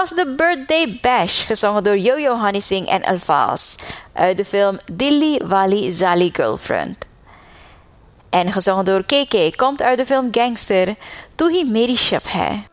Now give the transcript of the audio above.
was The Birthday Bash, gezongen door Yo-Yo Honey Singh en Alfaaz, uit de film Dilli Wali Zali Girlfriend. En gezongen door KK komt uit de film Gangster, Tu Hi Meri Shab Hai.